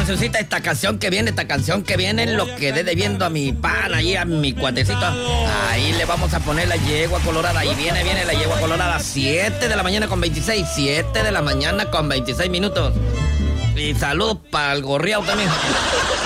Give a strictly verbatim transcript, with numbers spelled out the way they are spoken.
cancioncita, esta canción que viene, esta canción que viene, lo quedé debiendo a mi pan, ahí a mi cuatecito. Ahí le vamos a poner la yegua colorada. Ahí viene, viene la yegua colorada. siete de la mañana con veintiséis. siete de la mañana con veintiséis minutos. Y saludos para el gorriao también.